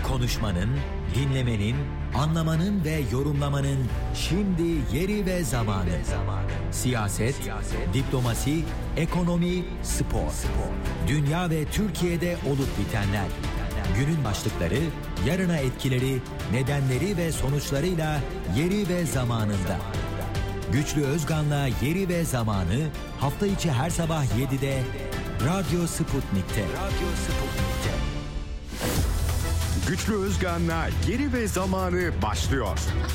Konuşmanın, dinlemenin, anlamanın ve yorumlamanın şimdi yeri ve zamanı. Siyaset, diplomasi, ekonomi, spor. Dünya ve Türkiye'de olup bitenler. Günün başlıkları, yarına etkileri, nedenleri ve sonuçlarıyla yeri ve zamanında. Güçlü Özgan'la Yeri ve Zamanı hafta içi her sabah 7'de Radyo Sputnik'te. Güçlü Özgan'la Yeri ve Zamanı başlıyor.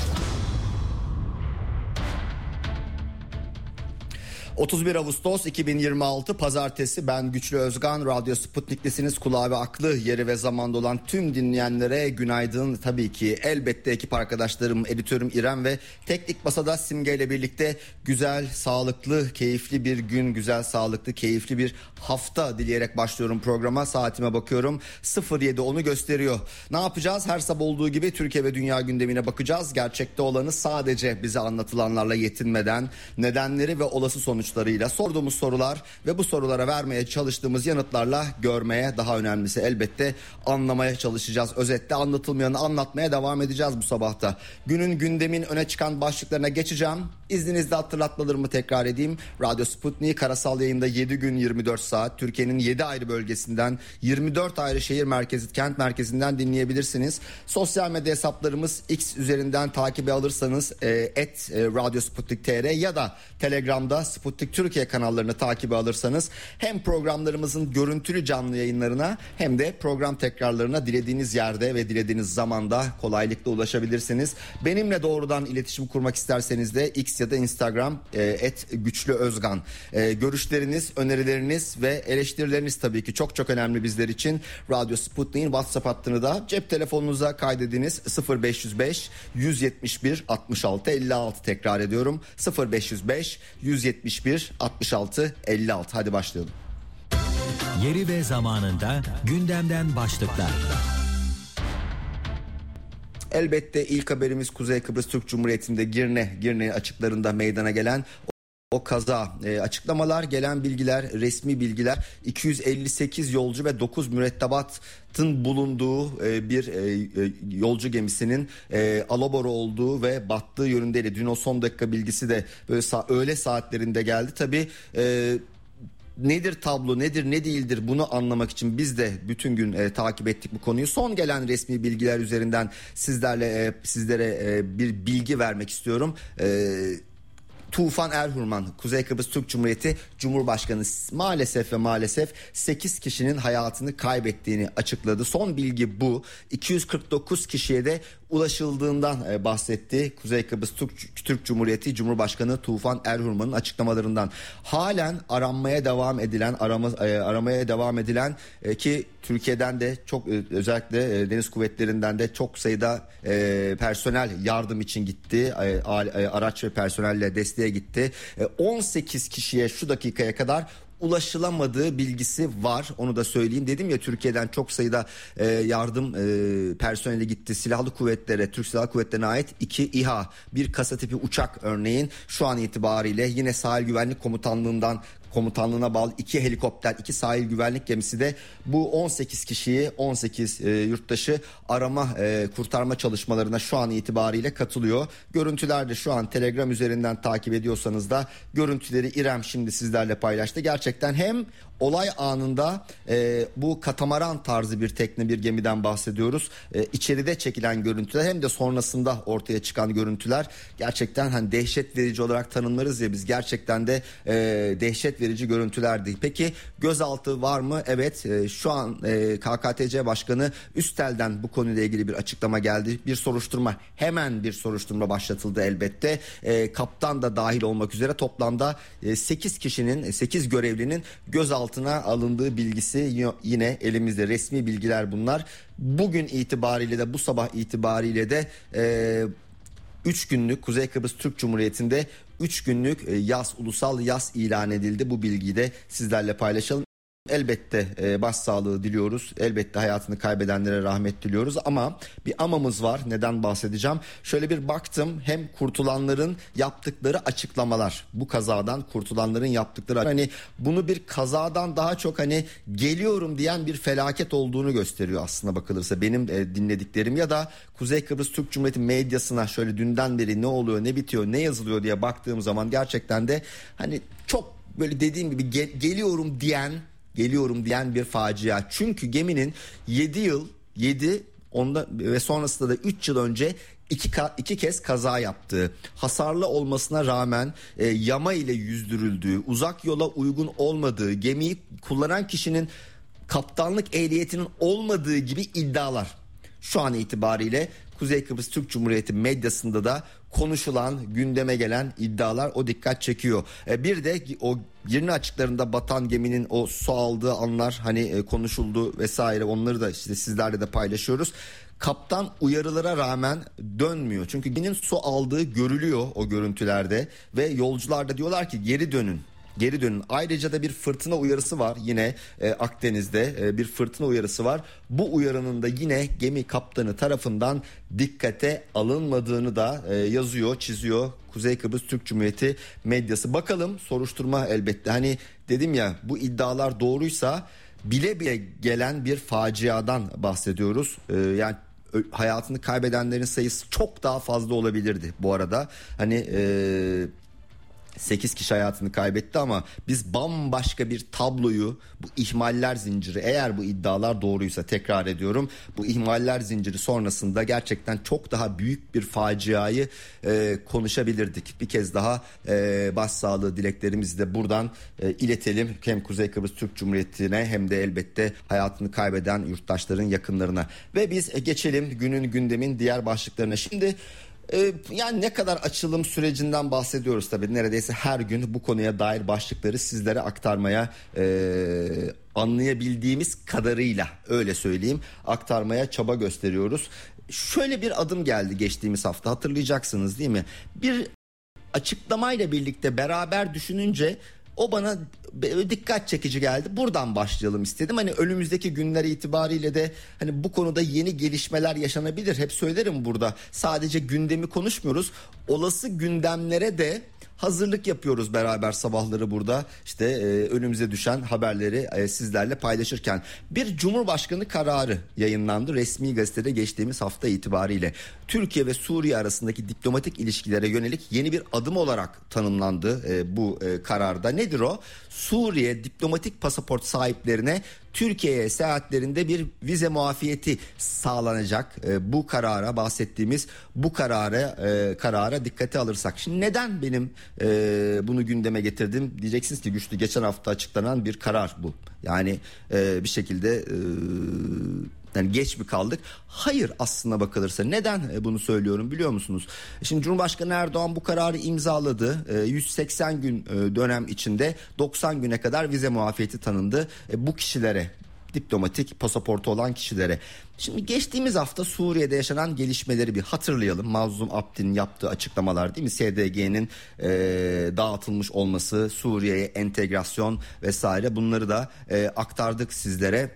31 Ağustos 2026 Pazartesi, ben Güçlü Özgan. Radyo Sputnik'tesiniz. Kulağı ve aklı yeri ve zamanda olan tüm dinleyenlere günaydın. Tabii ki elbette ekip arkadaşlarım, editörüm İrem ve teknik masada Simge ile birlikte güzel, sağlıklı, keyifli bir gün, güzel, sağlıklı, keyifli bir hafta dileyerek başlıyorum programa. Saatime bakıyorum, 07.10'u gösteriyor. Ne yapacağız? Her sabah olduğu gibi Türkiye ve dünya gündemine bakacağız. Gerçekte olanı sadece bize anlatılanlarla yetinmeden, nedenleri ve olası sonuçlarıyla, sorduğumuz sorular ve bu sorulara vermeye çalıştığımız yanıtlarla görmeye, daha önemlisi elbette anlamaya çalışacağız. Özetle anlatılmayanı anlatmaya devam edeceğiz bu sabahta. Günün, gündemin öne çıkan başlıklarına geçeceğim. İzninizle hatırlatmalarımı tekrar edeyim. Radyo Sputnik karasal yayında 7 gün 24 saat Türkiye'nin 7 ayrı bölgesinden, 24 ayrı şehir merkezi, kent merkezinden dinleyebilirsiniz. Sosyal medya hesaplarımız X üzerinden takibe alırsanız @Radyo Sputnik TR ya da Telegram'da Sputnik Türkiye kanallarını takibe alırsanız hem programlarımızın görüntülü canlı yayınlarına hem de program tekrarlarına dilediğiniz yerde ve dilediğiniz zamanda kolaylıkla ulaşabilirsiniz. Benimle doğrudan iletişim kurmak isterseniz de X ya da Instagram @güçlüözgan. Görüşleriniz, önerileriniz ve eleştirileriniz tabii ki çok çok önemli bizler için. Radyo Sputnik'in WhatsApp hattını da cep telefonunuza kaydediniz. 0505 171 66 56, tekrar ediyorum. 0505 171 66 56. Hadi başlayalım. Yeri ve zamanında gündemden başlıklar. Elbette ilk haberimiz Kuzey Kıbrıs Türk Cumhuriyeti'nde Girne açıklarında meydana gelen o kaza. Açıklamalar, gelen bilgiler, resmi bilgiler, 258 yolcu ve 9 mürettebatın bulunduğu bir yolcu gemisinin alabora olduğu ve battığı yönündeydi. Dün o son dakika bilgisi de böyle öğle saatlerinde geldi. Tabii nedir tablo, nedir ne değildir, bunu anlamak için biz de bütün gün takip ettik bu konuyu. Son gelen resmi bilgiler üzerinden sizlere bir bilgi vermek istiyorum. Tufan Erhurman, Kuzey Kıbrıs Türk Cumhuriyeti Cumhurbaşkanı maalesef 8 kişinin hayatını kaybettiğini açıkladı. Son bilgi bu. 249 kişiye de ulaşıldığından bahsetti Kuzey Kıbrıs Türk Cumhuriyeti Cumhurbaşkanı Tufan Erhurman'ın açıklamalarından. Halen aramaya devam edilen ki Türkiye'den de çok, özellikle deniz kuvvetlerinden de çok sayıda personel yardım için gitti. Araç ve personelle desteğe gitti. 18 kişiye şu dakikaya kadar ulaşılamadığı bilgisi var, onu da söyleyeyim. Dedim ya, Türkiye'den çok sayıda yardım personeli gitti. Silahlı kuvvetlere, Türk Silahlı Kuvvetleri'ne ait 2 İHA, bir kasa tipi uçak örneğin şu an itibariyle yine Sahil Güvenlik Komutanlığına bağlı 2 helikopter, 2 sahil güvenlik gemisi de bu 18 kişiyi, 18 yurttaşı arama kurtarma çalışmalarına şu an itibariyle katılıyor. Görüntüler de şu an Telegram üzerinden takip ediyorsanız da görüntüleri İrem şimdi sizlerle paylaştı. Gerçekten hem olay anında bu katamaran tarzı bir tekne, bir gemiden bahsediyoruz. İçeride çekilen görüntüler hem de sonrasında ortaya çıkan görüntüler gerçekten hani dehşet verici olarak tanımlarız ya biz, gerçekten de dehşet verici görüntülerdi. Peki gözaltı var mı? Evet, şu an KKTC Başkanı Üstel'den bu konuyla ilgili bir açıklama geldi. Hemen bir soruşturma başlatıldı elbette. Kaptan da dahil olmak üzere toplamda 8 görevlinin gözaltına alındığı bilgisi yine elimizde, resmi bilgiler bunlar. Bugün itibariyle de, bu sabah itibariyle de 3 günlük Kuzey Kıbrıs Türk Cumhuriyeti'nde 3 günlük ulusal yas ilan edildi. Bu bilgiyi de sizlerle paylaşalım. Elbette başsağlığı diliyoruz. Elbette hayatını kaybedenlere rahmet diliyoruz. Ama bir amamız var. Neden bahsedeceğim? Şöyle bir baktım. Hem kurtulanların yaptıkları açıklamalar. Bu kazadan kurtulanların yaptıkları. Hani bunu bir kazadan daha çok hani geliyorum diyen bir felaket olduğunu gösteriyor aslına bakılırsa. Benim dinlediklerim ya da Kuzey Kıbrıs Türk Cumhuriyeti medyasına şöyle dünden beri ne oluyor, ne bitiyor, ne yazılıyor diye baktığım zaman gerçekten de hani çok böyle dediğim gibi geliyorum diyen bir facia. Çünkü geminin 7 ve sonrasında da 3 yıl önce iki kez kaza yaptığı, hasarlı olmasına rağmen yama ile yüzdürüldüğü, uzak yola uygun olmadığı, gemiyi kullanan kişinin kaptanlık ehliyetinin olmadığı gibi iddialar. Şu an itibariyle Kuzey Kıbrıs Türk Cumhuriyeti medyasında da konuşulan, gündeme gelen iddialar o dikkat çekiyor. Bir de o Girne açıklarında batan geminin o su aldığı anlar hani konuşuldu vesaire, onları da işte sizlerle de paylaşıyoruz. Kaptan uyarılara rağmen dönmüyor. Çünkü geminin su aldığı görülüyor o görüntülerde ve yolcular da diyorlar ki geri dönün. Ayrıca da bir fırtına uyarısı var yine Akdeniz'de bir fırtına uyarısı var. Bu uyarının da yine gemi kaptanı tarafından dikkate alınmadığını da yazıyor, çiziyor Kuzey Kıbrıs Türk Cumhuriyeti medyası. Bakalım, soruşturma elbette. Hani dedim ya, bu iddialar doğruysa bile bile gelen bir faciadan bahsediyoruz. Yani hayatını kaybedenlerin sayısı çok daha fazla olabilirdi bu arada. Hani 8 kişi hayatını kaybetti ama biz bambaşka bir tabloyu, bu ihmaller zinciri, eğer bu iddialar doğruysa, tekrar ediyorum, bu ihmaller zinciri sonrasında gerçekten çok daha büyük bir faciayı konuşabilirdik. Bir kez daha başsağlığı dileklerimizi de buradan iletelim. Hem Kuzey Kıbrıs Türk Cumhuriyeti'ne hem de elbette hayatını kaybeden yurttaşların yakınlarına. Ve biz geçelim günün, gündemin diğer başlıklarına. Şimdi yani ne kadar açılım sürecinden bahsediyoruz tabii. Neredeyse her gün bu konuya dair başlıkları sizlere aktarmaya, anlayabildiğimiz kadarıyla, öyle söyleyeyim, aktarmaya çaba gösteriyoruz. Şöyle bir adım geldi geçtiğimiz hafta, hatırlayacaksınız değil mi? Bir açıklamayla birlikte beraber düşününce o bana dikkat çekici geldi. Buradan başlayalım istedim. Hani önümüzdeki günler itibariyle de hani bu konuda yeni gelişmeler yaşanabilir. Hep söylerim burada. Sadece gündemi konuşmuyoruz. Olası gündemlere de hazırlık yapıyoruz beraber sabahları burada. İşte önümüze düşen haberleri sizlerle paylaşırken bir Cumhurbaşkanı kararı yayınlandı resmi gazetede geçtiğimiz hafta itibariyle. Türkiye ve Suriye arasındaki diplomatik ilişkilere yönelik yeni bir adım olarak tanımlandı bu kararda. Nedir o? Suriye diplomatik pasaport sahiplerine Türkiye'ye seyahatlerinde bir vize muafiyeti sağlanacak. Bu karara, bahsettiğimiz bu karara dikkate alırsak. Şimdi neden benim bunu gündeme getirdim diyeceksiniz ki, güçlü, geçen hafta açıklanan bir karar bu. Yani bir şekilde yani geç mi kaldık? Hayır, aslına bakılırsa. Neden bunu söylüyorum biliyor musunuz? Şimdi Cumhurbaşkanı Erdoğan bu kararı imzaladı. 180 gün dönem içinde 90 güne kadar vize muafiyeti tanındı bu kişilere, diplomatik pasaportu olan kişilere. Şimdi geçtiğimiz hafta Suriye'de yaşanan gelişmeleri bir hatırlayalım. Mazlum Abdi'nin yaptığı açıklamalar, değil mi? SDG'nin dağıtılmış olması, Suriye'ye entegrasyon vesaire, bunları da aktardık sizlere.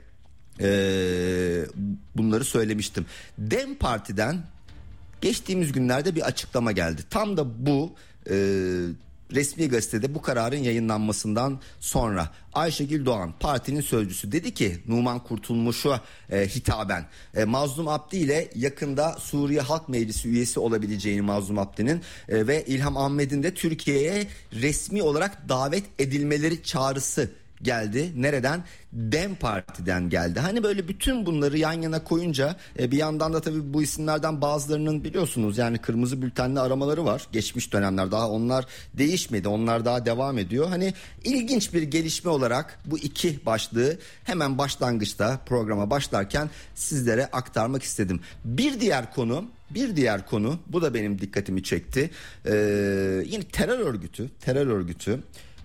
Bunları söylemiştim. DEM Parti'den geçtiğimiz günlerde bir açıklama geldi. Tam da bu resmi gazetede bu kararın yayınlanmasından sonra Ayşegül Doğan, partinin sözcüsü, dedi ki Numan Kurtulmuş'a hitaben Mazlum Abdi ile yakında Suriye Halk Meclisi üyesi olabileceğini, Mazlum Abdi'nin ve İlham Ahmet'in de Türkiye'ye resmi olarak davet edilmeleri çağrısı geldi. Nereden? DEM Parti'den geldi. Hani böyle bütün bunları yan yana koyunca bir yandan da tabii bu isimlerden bazılarının biliyorsunuz yani kırmızı bültenli aramaları var. Geçmiş dönemler, daha onlar değişmedi. Onlar daha devam ediyor. Hani ilginç bir gelişme olarak bu iki başlığı hemen başlangıçta, programa başlarken sizlere aktarmak istedim. Bir diğer konu bu da benim dikkatimi çekti. Yine terör örgütü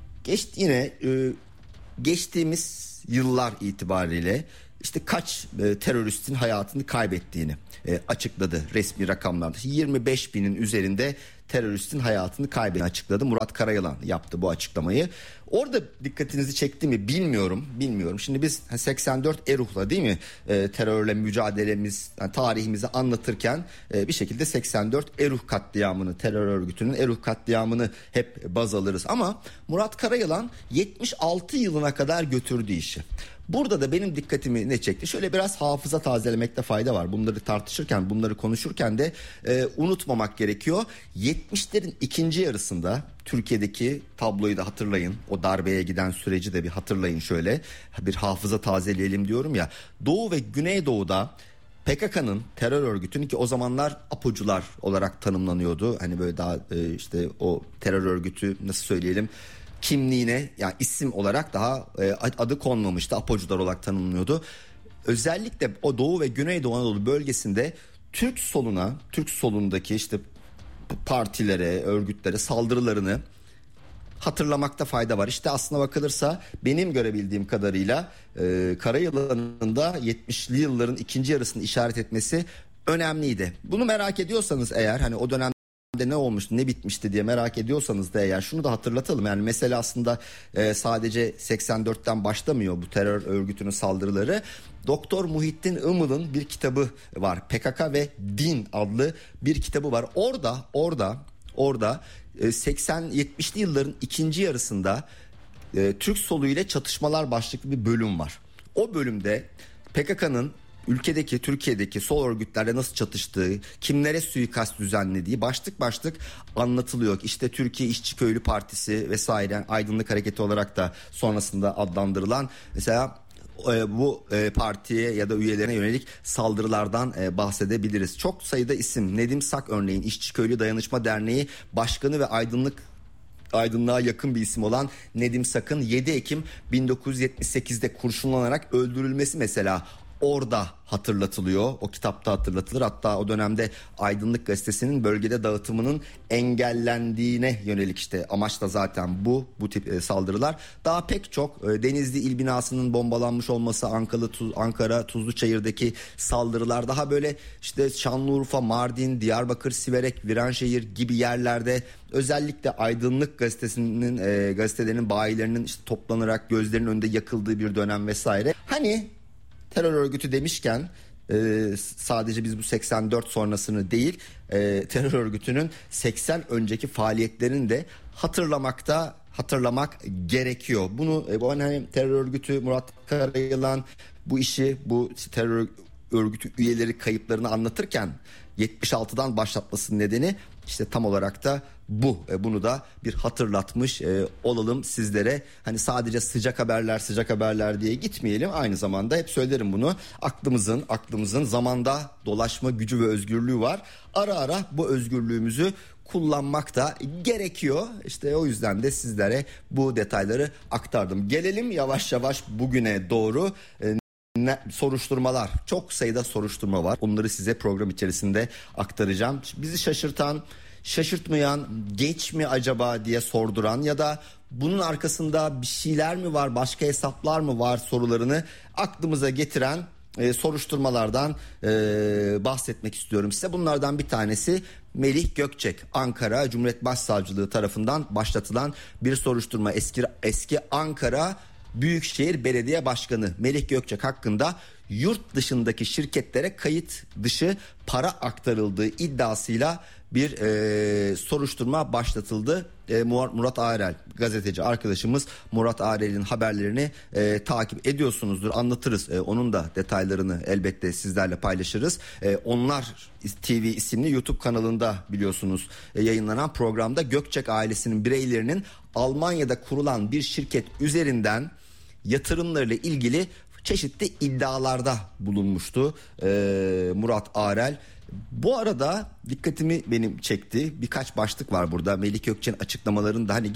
geçtiğimiz yıllar itibariyle işte kaç teröristin hayatını kaybettiğini açıkladı resmi rakamlarda. 25 binin üzerinde teröristin hayatını kaybettiğini açıkladı. Murat Karayalan yaptı bu açıklamayı. Orada dikkatinizi çekti mi bilmiyorum. Şimdi biz 84 Eruh'la değil mi terörle mücadelemiz, yani tarihimizi anlatırken bir şekilde 84 Eruh katliamını, terör örgütünün Eruh katliamını hep baz alırız. Ama Murat Karayalan 76 yılına kadar götürdü işi. Burada da benim dikkatimi ne çekti? Şöyle biraz hafıza tazelemekte fayda var. Bunları tartışırken, bunları konuşurken de unutmamak gerekiyor. 70'lerin ikinci yarısında Türkiye'deki tabloyu da hatırlayın. O darbeye giden süreci de bir hatırlayın şöyle. Bir hafıza tazeleyelim diyorum ya. Doğu ve Güneydoğu'da PKK'nın, terör örgütünün, ki o zamanlar APO'cular olarak tanımlanıyordu. Hani böyle daha işte o terör örgütü nasıl söyleyelim, kimliğine, yani isim olarak daha adı konmamıştı. APO'cular olarak tanımlanıyordu. Özellikle o Doğu ve Güneydoğu Anadolu bölgesinde Türk solundaki işte partilere, örgütlere saldırılarını hatırlamakta fayda var. İşte aslına bakılırsa benim görebildiğim kadarıyla Karayılan'ın da 70'li yılların ikinci yarısını işaret etmesi önemliydi. Bunu merak ediyorsanız eğer, hani o dönemde ne olmuştu, ne bitmişti diye merak ediyorsanız da eğer, şunu da hatırlatalım. Yani mesele aslında sadece 84'ten başlamıyor bu terör örgütünün saldırıları. Doktor Muhittin Imıl'ın bir kitabı var. PKK ve Din adlı bir kitabı var. Orada 80-70'li yılların ikinci yarısında Türk solu ile çatışmalar başlıklı bir bölüm var. O bölümde PKK'nın Türkiye'deki sol örgütlerle nasıl çatıştığı, kimlere suikast düzenlediği başlık başlık anlatılıyor. İşte Türkiye İşçi Köylü Partisi vesaire, Aydınlık Hareketi olarak da sonrasında adlandırılan mesela bu partiye ya da üyelerine yönelik saldırılardan bahsedebiliriz. Çok sayıda isim, Nedim Sak örneğin İşçi Köylü Dayanışma Derneği Başkanı ve aydınlığa yakın bir isim olan Nedim Sak'ın 7 Ekim 1978'de kurşunlanarak öldürülmesi mesela orada hatırlatılıyor. O kitapta hatırlatılır. Hatta o dönemde Aydınlık Gazetesi'nin bölgede dağıtımının engellendiğine yönelik işte amaç da zaten bu tip saldırılar. Daha pek çok Denizli İl Binası'nın bombalanmış olması, Ankara Tuzluçayır'daki saldırılar, daha böyle işte Şanlıurfa, Mardin, Diyarbakır, Siverek, Viranşehir gibi yerlerde özellikle Aydınlık gazetelerinin bayilerinin işte toplanarak gözlerinin önünde yakıldığı bir dönem vesaire. Hani terör örgütü demişken sadece biz bu 84 sonrasını değil, terör örgütünün 80 önceki faaliyetlerini de hatırlamak gerekiyor. Bunu hani terör örgütü Murat Karayalan bu terör örgütü üyeleri kayıplarını anlatırken 76'dan başlatmasının nedeni işte tam olarak da bu. Bunu da bir hatırlatmış olalım sizlere. Hani sadece sıcak haberler diye gitmeyelim. Aynı zamanda hep söylerim bunu. Aklımızın zamanda dolaşma gücü ve özgürlüğü var. Ara ara bu özgürlüğümüzü kullanmak da gerekiyor. İşte o yüzden de sizlere bu detayları aktardım. Gelelim yavaş yavaş bugüne doğru. Soruşturmalar, çok sayıda soruşturma var. Onları size program içerisinde aktaracağım. Bizi şaşırtmayan, geç mi acaba diye sorduran ya da bunun arkasında bir şeyler mi var, başka hesaplar mı var sorularını aklımıza getiren soruşturmalardan bahsetmek istiyorum size. Bunlardan bir tanesi Melih Gökçek, Ankara Cumhuriyet Başsavcılığı tarafından başlatılan bir soruşturma. Eski Ankara Büyükşehir Belediye Başkanı Melih Gökçek hakkında yurt dışındaki şirketlere kayıt dışı para aktarıldığı iddiasıyla bir soruşturma başlatıldı. Murat Arel, gazeteci arkadaşımız Murat Arel'in haberlerini takip ediyorsunuzdur, anlatırız. Onun da detaylarını elbette sizlerle paylaşırız. Onlar TV isimli YouTube kanalında biliyorsunuz yayınlanan programda Gökçek ailesinin bireylerinin Almanya'da kurulan bir şirket üzerinden yatırımlarıyla ilgili çeşitli iddialarda bulunmuştu Murat Arel. Bu arada dikkatimi benim çekti. Birkaç başlık var burada. Melih Gökçek'in açıklamalarında hani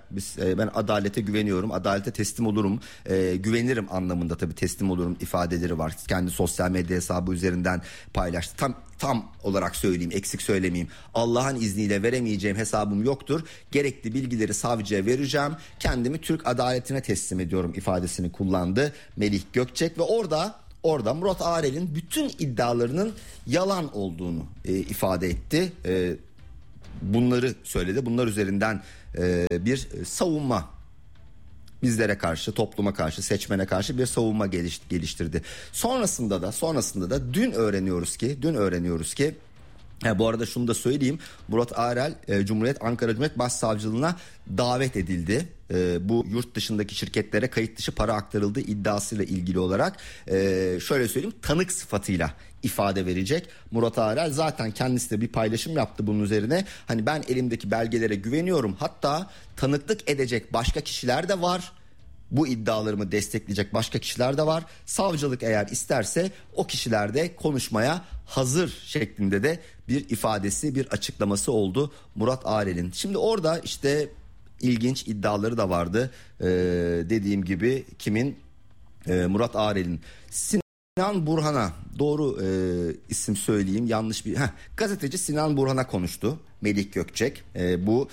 ben adalete güveniyorum, adalete teslim olurum, güvenirim anlamında tabii teslim olurum ifadeleri var. Kendi sosyal medya hesabı üzerinden paylaştı. Tam olarak söyleyeyim, eksik söylemeyeyim. Allah'ın izniyle veremeyeceğim hesabım yoktur. Gerekli bilgileri savcıya vereceğim. Kendimi Türk adaletine teslim ediyorum ifadesini kullandı Melih Gökçek ve orada Murat Arel'in bütün iddialarının yalan olduğunu ifade etti. bunları söyledi. Bunlar üzerinden bir savunma, bizlere karşı, topluma karşı, seçmene karşı bir savunma geliştirdi. Sonrasında da dün öğreniyoruz ki bu arada şunu da söyleyeyim. Murat Arel Ankara Cumhuriyet Başsavcılığına davet edildi. Bu yurt dışındaki şirketlere kayıt dışı para aktarıldığı iddiasıyla ilgili olarak şöyle söyleyeyim, tanık sıfatıyla ifade verecek. Murat Arel zaten kendisi de bir paylaşım yaptı bunun üzerine. Hani ben elimdeki belgelere güveniyorum. Hatta tanıklık edecek başka kişiler de var. Bu iddialarımı destekleyecek başka kişiler de var. Savcılık eğer isterse o kişiler de konuşmaya hazır şeklinde de bir ifadesi, bir açıklaması oldu Murat Arel'in. Şimdi orada işte ilginç iddiaları da vardı. Dediğim gibi kimin? Murat Arel'in. Sinan Burhan'a, doğru isim söyleyeyim, yanlış bir gazeteci Sinan Burhan'a konuştu Melih Gökçek. Bu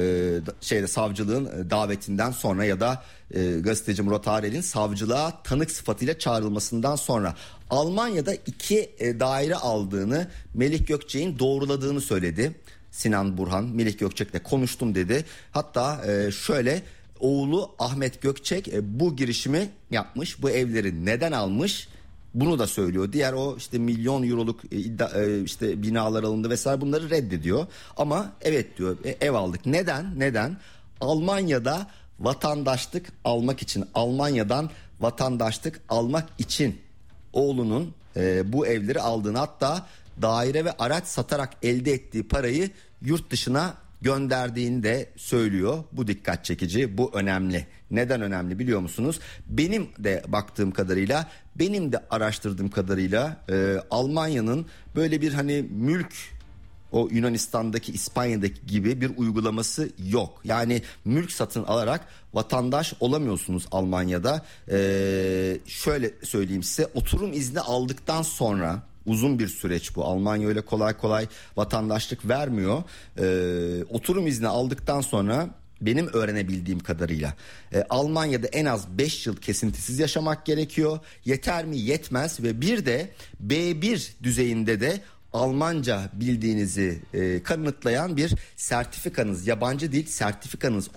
savcılığın davetinden sonra ya da gazeteci Murat Arel'in savcılığa tanık sıfatıyla çağrılmasından sonra Almanya'da 2 daire aldığını Melih Gökçek'in doğruladığını söyledi. Sinan Burhan Melih Gökçek'le konuştum dedi. Hatta şöyle, oğlu Ahmet Gökçek bu girişimi yapmış, bu evleri neden almış? Bunu da söylüyor. Diğer o işte milyon euroluk işte binalar alındı vesaire, bunları reddediyor. Ama evet diyor, ev aldık. Neden? Almanya'da vatandaşlık almak için, Almanya'dan vatandaşlık almak için oğlunun bu evleri aldığını, hatta daire ve araç satarak elde ettiği parayı yurt dışına gönderdiğini de söylüyor. Bu dikkat çekici, bu önemli. Neden önemli biliyor musunuz? Benim de baktığım kadarıyla, benim de araştırdığım kadarıyla Almanya'nın böyle bir hani mülk, o Yunanistan'daki, İspanya'daki gibi bir uygulaması yok. Yani mülk satın alarak vatandaş olamıyorsunuz Almanya'da. Şöyle söyleyeyim size, oturum izni aldıktan sonra, uzun bir süreç bu. Almanya öyle kolay kolay vatandaşlık vermiyor. Oturum izni aldıktan sonra benim öğrenebildiğim kadarıyla Almanya'da en az 5 yıl kesintisiz yaşamak gerekiyor. Yeter mi? Yetmez. Ve bir de B1 düzeyinde de Almanca bildiğinizi kanıtlayan bir sertifikanız, yabancı dil sertifikanız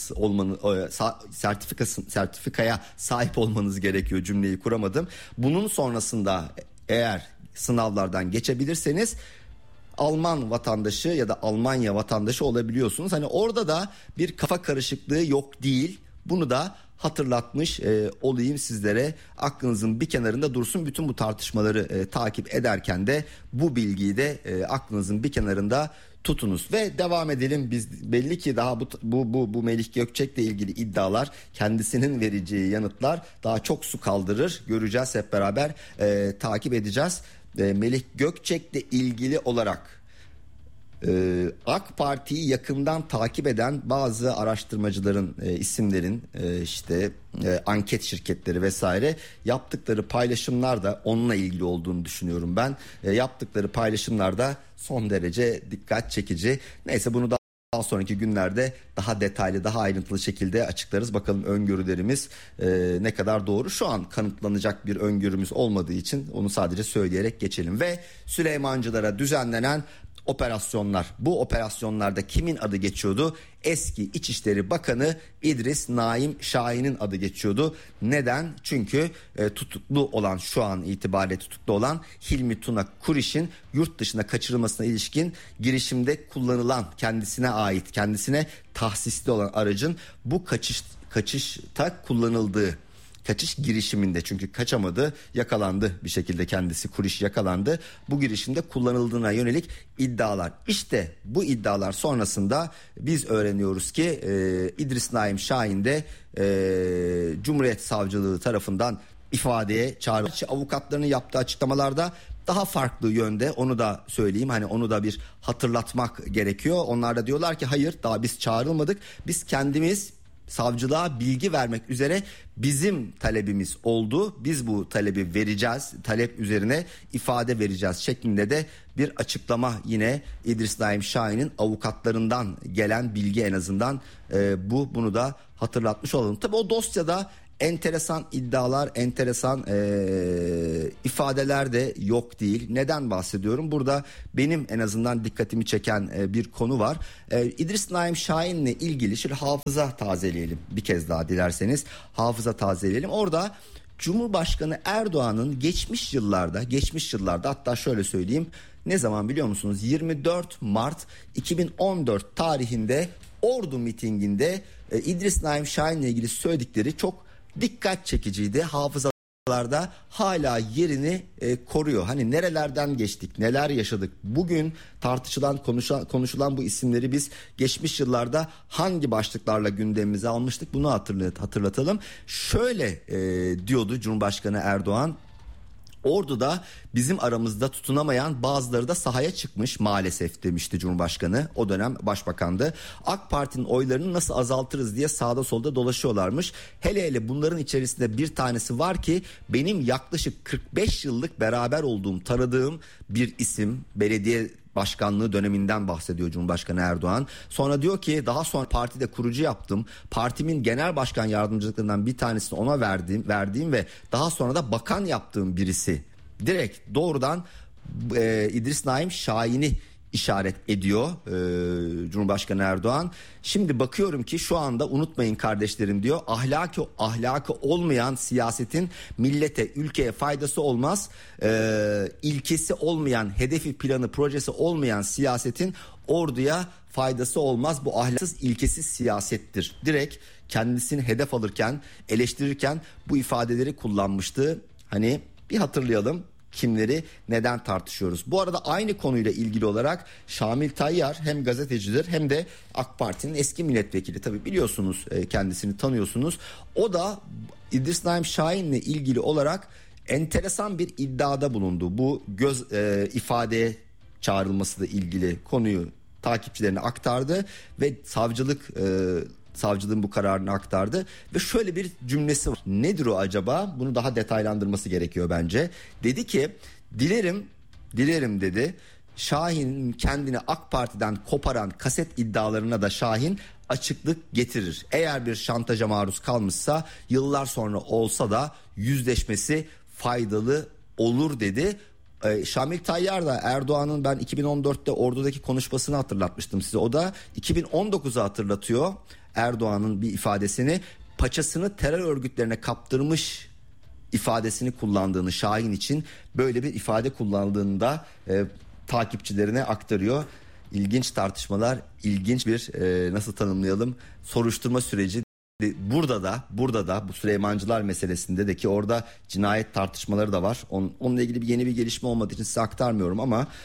sertifikaya sahip olmanız gerekiyor. Cümleyi kuramadım. Bunun sonrasında eğer sınavlardan geçebilirseniz Alman vatandaşı ya da Almanya vatandaşı olabiliyorsunuz. Hani orada da bir kafa karışıklığı yok değil. Bunu da hatırlatmış olayım sizlere. Aklınızın bir kenarında dursun. Bütün bu tartışmaları takip ederken de bu bilgiyi de aklınızın bir kenarında tutunuz ve devam edelim. Biz belli ki daha bu Melih Gökçek'le ilgili iddialar, kendisinin vereceği yanıtlar daha çok su kaldırır. Göreceğiz hep beraber, takip edeceğiz. Melih Gökçek'le ilgili olarak AK Parti'yi yakından takip eden bazı araştırmacıların, isimlerin, anket şirketleri vesaire yaptıkları paylaşımlar da onunla ilgili olduğunu düşünüyorum ben. Yaptıkları paylaşımlar da son derece dikkat çekici. Neyse, bunu daha sonraki günlerde daha detaylı, daha ayrıntılı şekilde açıklarız. Bakalım öngörülerimiz ne kadar doğru. Şu an kanıtlanacak bir öngörümüz olmadığı için onu sadece söyleyerek geçelim. Ve Süleymancılara düzenlenen operasyonlar. Bu operasyonlarda kimin adı geçiyordu? Eski İçişleri Bakanı İdris Naim Şahin'in adı geçiyordu. Neden? Çünkü tutuklu olan, şu an itibariyle tutuklu olan Hilmi Tuna Kuriş'in yurt dışına kaçırılmasına ilişkin girişimde kullanılan, kendisine ait, kendisine tahsisli olan aracın bu kaçışta kullanıldığı, kaçış girişiminde, çünkü kaçamadı, yakalandı bir şekilde, kendisi Kuriş yakalandı. Bu girişimde kullanıldığına yönelik iddialar. İşte bu iddialar sonrasında biz öğreniyoruz ki İdris Naim Şahin de Cumhuriyet Savcılığı tarafından ifadeye çağrıldı. Avukatlarının yaptığı açıklamalarda daha farklı yönde, onu da söyleyeyim, hani onu da bir hatırlatmak gerekiyor. Onlar da diyorlar ki hayır, daha biz çağrılmadık, biz kendimiz savcılığa bilgi vermek üzere bizim talebimiz oldu, biz bu talebi vereceğiz, talep üzerine ifade vereceğiz şeklinde de bir açıklama, yine İdris Naim Şahin'in avukatlarından gelen bilgi, en azından bunu da hatırlatmış olalım. Tabii o dosyada enteresan iddialar, enteresan ifadeler de yok değil. Neden bahsediyorum? Burada benim en azından dikkatimi çeken bir konu var. İdris Naim Şahin'le ilgili şöyle hafıza tazeleyelim bir kez daha dilerseniz. Hafıza tazeleyelim. Orada Cumhurbaşkanı Erdoğan'ın geçmiş yıllarda hatta şöyle söyleyeyim, ne zaman biliyor musunuz? 24 Mart 2014 tarihinde Ordu mitinginde İdris Naim Şahin'le ilgili söyledikleri çok dikkat çekiciydi. Hafızalarda hala yerini koruyor. Hani nerelerden geçtik, neler yaşadık. Bugün tartışılan, konuşulan bu isimleri biz geçmiş yıllarda hangi başlıklarla gündemimize almıştık, bunu hatırlatalım. Şöyle diyordu Cumhurbaşkanı Erdoğan: Ordu'da bizim aramızda tutunamayan bazıları da sahaya çıkmış maalesef demişti Cumhurbaşkanı. O dönem başbakandı. AK Parti'nin oylarını nasıl azaltırız diye sağda solda dolaşıyorlarmış. Hele bunların içerisinde bir tanesi var ki benim yaklaşık 45 yıllık beraber olduğum, tanıdığım bir isim. Belediye başkanlığı döneminden bahsediyor Cumhurbaşkanı Erdoğan. Sonra diyor ki daha sonra partide kurucu yaptım. Partimin genel başkan yardımcılıklarından bir tanesini ona verdiğim ve daha sonra da bakan yaptığım birisi. Direkt doğrudan İdris Naim Şahin'i işaret ediyor Cumhurbaşkanı Erdoğan. Şimdi bakıyorum ki şu anda unutmayın kardeşlerim diyor, ahlakı olmayan siyasetin millete, ülkeye faydası olmaz. İlkesi olmayan, hedefi, planı, projesi olmayan siyasetin orduya faydası olmaz. Bu ahlaksız, ilkesiz siyasettir. Direkt kendisini hedef alırken, eleştirirken bu ifadeleri kullanmıştı. Hani bir hatırlayalım. Kimleri neden tartışıyoruz? Bu arada aynı konuyla ilgili olarak Şamil Tayyar hem gazetecidir hem de AK Parti'nin eski milletvekili. Tabii biliyorsunuz, kendisini tanıyorsunuz. O da İdris Naim Şahin'le ilgili olarak enteresan bir iddiada bulundu. Bu ifadeye çağrılmasıyla ilgili konuyu takipçilerine aktardı ve savcılığın bu kararını aktardı ve şöyle bir cümlesi var. Nedir o acaba? Bunu daha detaylandırması gerekiyor bence. Dedi ki dilerim dedi, Şahin'in kendini AK Parti'den koparan kaset iddialarına da Şahin açıklık getirir. Eğer bir şantaja maruz kalmışsa yıllar sonra olsa da yüzleşmesi faydalı olur dedi. Şamil Tayyar da Erdoğan'ın ben 2014'te Ordu'daki konuşmasını hatırlatmıştım size. O da 2019'u hatırlatıyor. Erdoğan'ın bir ifadesini, paçasını terör örgütlerine kaptırmış ifadesini kullandığını, Şahin için böyle bir ifade kullandığını da takipçilerine aktarıyor. İlginç tartışmalar, ilginç bir nasıl tanımlayalım, soruşturma süreci. Burada da bu Süleymancılar meselesinde de ki orada cinayet tartışmaları da var. Onunla ilgili yeni bir gelişme olmadığı için size aktaramıyorum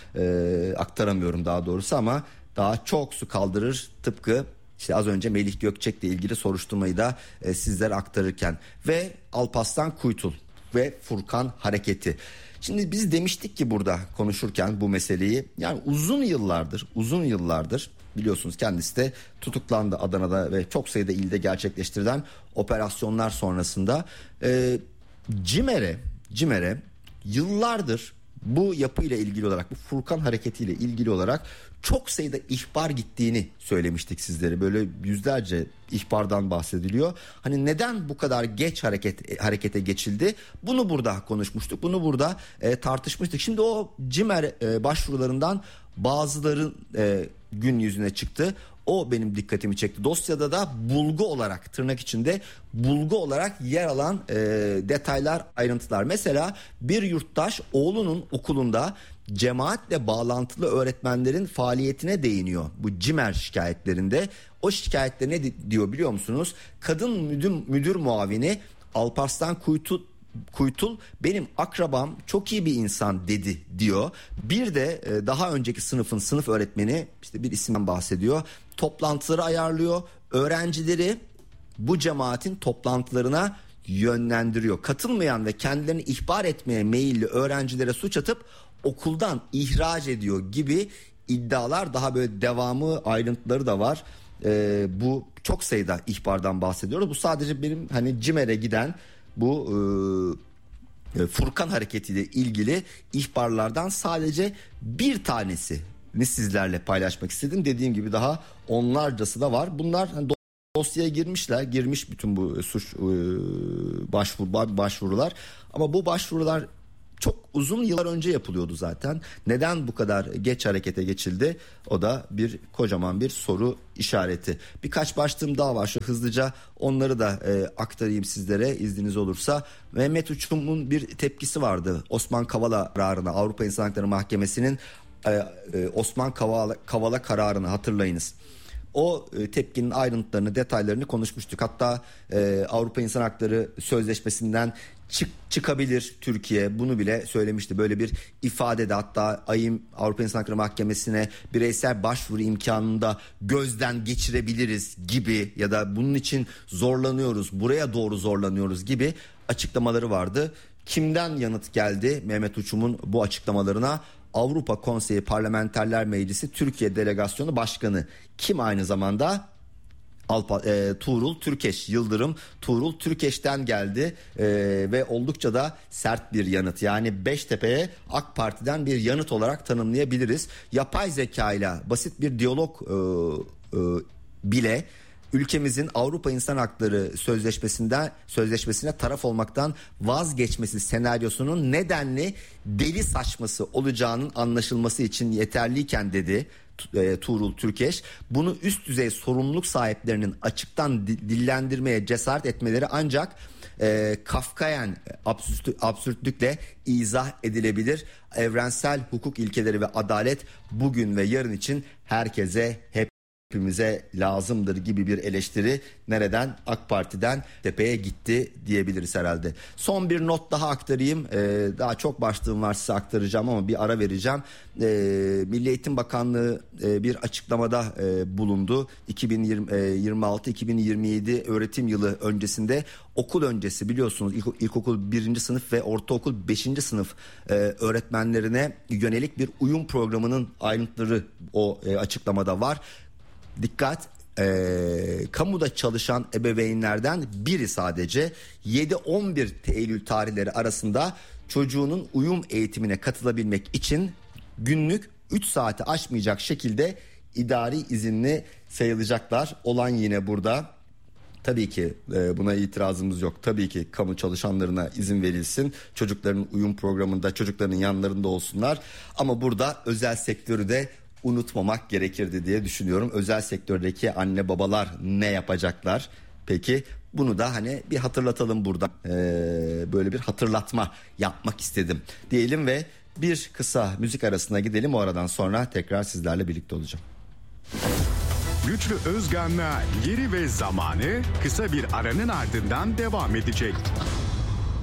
daha doğrusu ama daha çok su kaldırır, tıpkı İşte az önce Melih Gökçek'le ilgili soruşturmayı da sizlere aktarırken ve Alparslan Kuytul ve Furkan hareketi. Şimdi biz demiştik ki burada konuşurken bu meseleyi, yani uzun yıllardır biliyorsunuz kendisi de tutuklandı Adana'da ve çok sayıda ilde gerçekleştirilen operasyonlar sonrasında CİMER'e yıllardır bu yapıyla ilgili olarak, bu Furkan hareketiyle ilgili olarak çok sayıda ihbar gittiğini söylemiştik sizlere. Böyle yüzlerce ihbardan bahsediliyor. Hani neden bu kadar geç harekete geçildi? Bunu burada konuşmuştuk. Bunu burada tartışmıştık. Şimdi o CİMER başvurularından bazıları gün yüzüne çıktı. O benim dikkatimi çekti. Dosyada da bulgu olarak, tırnak içinde bulgu olarak yer alan detaylar, ayrıntılar. Mesela bir yurttaş oğlunun okulunda cemaatle bağlantılı öğretmenlerin faaliyetine değiniyor bu CİMER şikayetlerinde. O şikayette ne diyor biliyor musunuz? Kadın müdür muavini Alparslan Kuytul benim akrabam, çok iyi bir insan dedi diyor. Bir de daha önceki sınıf öğretmeni, işte bir isimden bahsediyor. Toplantıları ayarlıyor. Öğrencileri bu cemaatin toplantılarına yönlendiriyor. Katılmayan ve kendilerini ihbar etmeye meyilli öğrencilere suç atıp okuldan ihraç ediyor gibi iddialar, daha böyle devamı, ayrıntıları da var. Bu çok sayıda ihbardan bahsediyoruz. Bu sadece benim hani CİMER'e giden bu Furkan hareketiyle ilgili ihbarlardan sadece bir tanesini sizlerle paylaşmak istedim. Dediğim gibi daha onlarcası da var. Bunlar hani dosyaya girmiş bütün bu suç başvurular. Ama bu başvurular çok uzun yıllar önce yapılıyordu zaten. Neden bu kadar geç harekete geçildi? O da kocaman bir soru işareti. Birkaç başlığım daha var. Şu hızlıca onları da aktarayım sizlere izniniz olursa. Mehmet Uçum'un bir tepkisi vardı. Osman Kavala kararına, Avrupa İnsan Hakları Mahkemesi'nin Osman Kavala kararını hatırlayınız. O tepkinin ayrıntılarını, detaylarını konuşmuştuk. Hatta Avrupa İnsan Hakları Sözleşmesi'nden çıkabilir Türkiye, bunu bile söylemişti. Böyle bir ifadede, hatta Avrupa İnsan Hakları Mahkemesi'ne bireysel başvuru imkanını da gözden geçirebiliriz gibi, ya da bunun için zorlanıyoruz, buraya doğru zorlanıyoruz gibi açıklamaları vardı. Kimden yanıt geldi Mehmet Uçum'un bu açıklamalarına? Avrupa Konseyi Parlamenterler Meclisi Türkiye Delegasyonu Başkanı, kim aynı zamanda Yıldırım Tuğrul Türkeş'ten geldi ve oldukça da sert bir yanıt. Yani Beştepe'ye AK Parti'den bir yanıt olarak tanımlayabiliriz. Yapay zeka ile basit bir diyalog bile ülkemizin Avrupa İnsan Hakları Sözleşmesi'ne taraf olmaktan vazgeçmesi senaryosunun nedenli deli saçması olacağının anlaşılması için yeterliyken dedi Tuğrul Türkeş. Bunu üst düzey sorumluluk sahiplerinin açıktan dillendirmeye cesaret etmeleri ancak Kafkayen absürtlükle izah edilebilir. Evrensel hukuk ilkeleri ve adalet bugün ve yarın için herkese, hepimize lazımdır gibi bir eleştiri nereden? AK Parti'den tepeye gitti diyebiliriz herhalde. Son bir not daha aktarayım. Daha çok başlığım var, size aktaracağım ama bir ara vereceğim. Milli Eğitim Bakanlığı bir açıklamada bulundu. 2026-2027 öğretim yılı öncesinde okul öncesi, biliyorsunuz ilkokul 1. sınıf ve ortaokul 5. sınıf öğretmenlerine yönelik bir uyum programının ayrıntıları o açıklamada var. Dikkat, kamuda çalışan ebeveynlerden biri sadece 7-11 Eylül tarihleri arasında çocuğunun uyum eğitimine katılabilmek için günlük 3 saati aşmayacak şekilde idari izinli sayılacaklar. Olan yine burada. Tabii ki buna itirazımız yok. Tabii ki kamu çalışanlarına izin verilsin. Çocukların uyum programında çocukların yanlarında olsunlar. Ama burada özel sektörü de unutmamak gerekirdi diye düşünüyorum. Özel sektördeki anne babalar ne yapacaklar? Peki bunu da bir hatırlatalım burada. Böyle bir hatırlatma yapmak istedim diyelim ve bir kısa müzik arasına gidelim. O aradan sonra tekrar sizlerle birlikte olacağım. Güçlü Özgan'la Yeri ve Zamanı kısa bir aranın ardından devam edecek.